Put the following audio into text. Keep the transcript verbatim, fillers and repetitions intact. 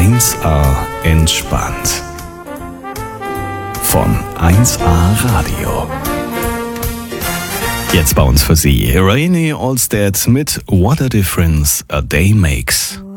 eins A entspannt. Von eins A Radio. Jetzt bei uns für Sie Rainey Allstead mit What a Difference a Day Makes.